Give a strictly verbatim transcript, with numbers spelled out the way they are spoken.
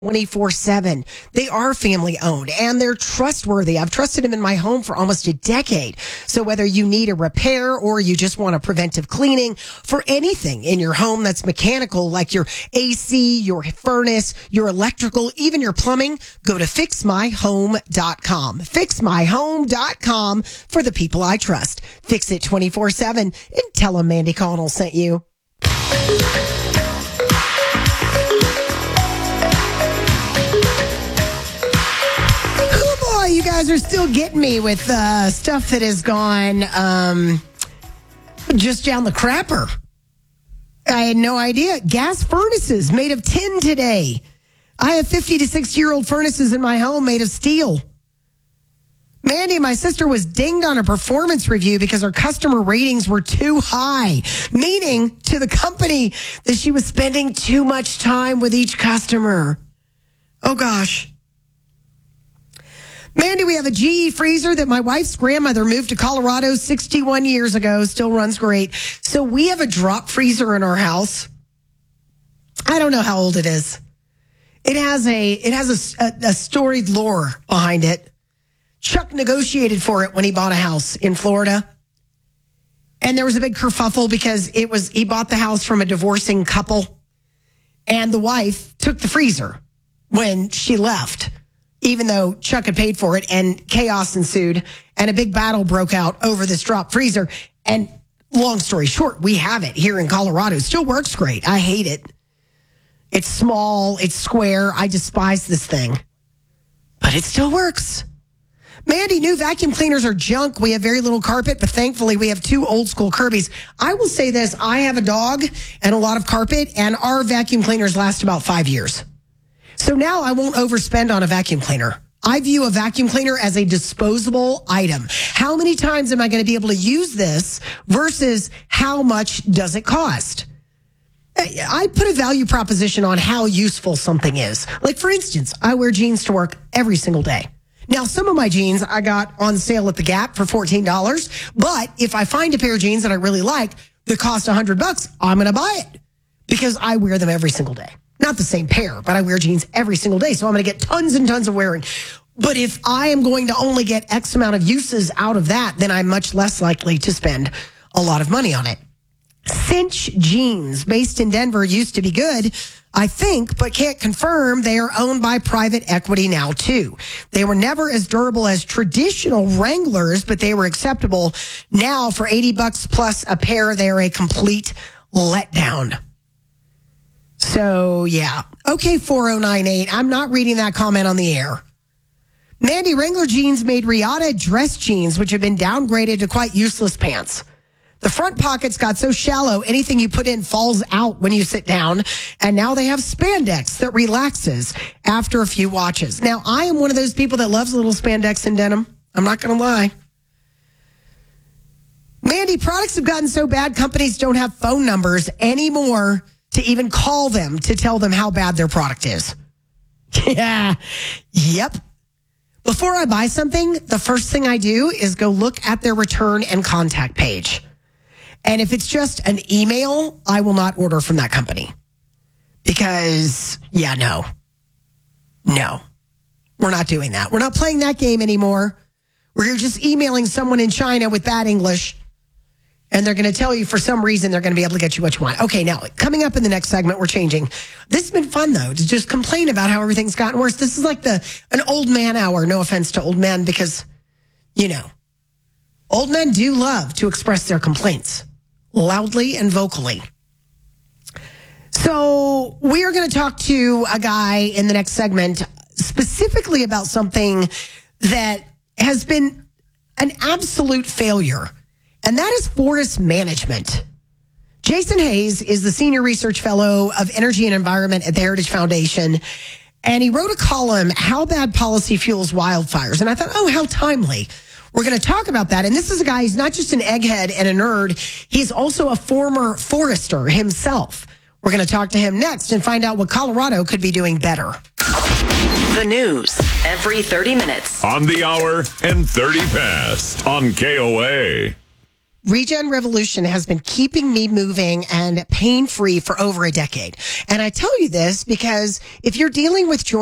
twenty-four seven. They are family owned and they're trustworthy. I've trusted them in my home for almost a decade. So whether you need a repair or you just want a preventive cleaning for anything in your home that's mechanical, like your A C, your furnace, your electrical, even your plumbing, go to fix my home dot com. fix my home dot com for the people I trust. Fix it twenty-four seven and tell them Mandy Connell sent you. You guys are still getting me with uh, stuff that has gone um, just down the crapper. I had no idea. Gas furnaces made of tin today. I have fifty to sixty year old furnaces in my home made of steel. Mandy, my sister was dinged on a performance review because her customer ratings were too high, meaning to the company that she was spending too much time with each customer. Oh, gosh. Mandy, we have a G E freezer that my wife's grandmother moved to Colorado sixty-one years ago. Still runs great. So we have a drop freezer in our house. I don't know how old it is. It has a it has a, a, a storied lore behind it. Chuck negotiated for it when he bought a house in Florida. And there was a big kerfuffle because it was he bought the house from a divorcing couple. And the wife took the freezer when she left, even though Chuck had paid for it, and chaos ensued and a big battle broke out over this drop freezer. And long story short, we have it here in Colorado. It still works great. I hate it. It's small. It's square. I despise this thing, but it still works. Mandy, new vacuum cleaners are junk. We have very little carpet, but thankfully we have two old school Kirby's. I will say this. I have a dog and a lot of carpet, and our vacuum cleaners last about five years. So now I won't overspend on a vacuum cleaner. I view a vacuum cleaner as a disposable item. How many times am I going to be able to use this versus how much does it cost? I put a value proposition on how useful something is. Like, for instance, I wear jeans to work every single day. Now, some of my jeans I got on sale at the Gap for fourteen dollars. But if I find a pair of jeans that I really like that cost one hundred bucks, I'm going to buy it because I wear them every single day. Not the same pair, but I wear jeans every single day. So I'm going to get tons and tons of wearing. But if I am going to only get X amount of uses out of that, then I'm much less likely to spend a lot of money on it. Cinch Jeans, based in Denver, used to be good, I think, but can't confirm. They are owned by private equity now, too. They were never as durable as traditional Wranglers, but they were acceptable. Now, for eighty bucks plus a pair, they are a complete letdown. So, yeah. Okay, four oh nine eight. I'm not reading that comment on the air. Mandy, Wrangler jeans made Riata dress jeans, which have been downgraded to quite useless pants. The front pockets got so shallow, anything you put in falls out when you sit down. And now they have spandex that relaxes after a few washes. Now, I am one of those people that loves a little spandex in denim. I'm not going to lie. Mandy, products have gotten so bad, companies don't have phone numbers anymore to even call them to tell them how bad their product is. Yeah. Yep. Before I buy something, the first thing I do is go look at their return and contact page. And if it's just an email, I will not order from that company. Because, yeah, no. No. We're not doing that. We're not playing that game anymore. We're just emailing someone in China with bad English. And they're going to tell you for some reason they're going to be able to get you what you want. Okay, now, coming up in the next segment, we're changing. This has been fun, though, to just complain about how everything's gotten worse. This is like the an old man hour. No offense to old men, because, you know, old men do love to express their complaints loudly and vocally. So we are going to talk to a guy in the next segment specifically about something that has been an absolute failure. And that is forest management. Jason Hayes is the Senior Research Fellow of Energy and Environment at the Heritage Foundation. And he wrote a column, How Bad Policy Fuels Wildfires. And I thought, oh, how timely. We're going to talk about that. And this is a guy, he's not just an egghead and a nerd. He's also a former forester himself. We're going to talk to him next and find out what Colorado could be doing better. The news every thirty minutes. On the hour and thirty past on K O A. Regen Revolution has been keeping me moving and pain-free for over a decade. And I tell you this because if you're dealing with joint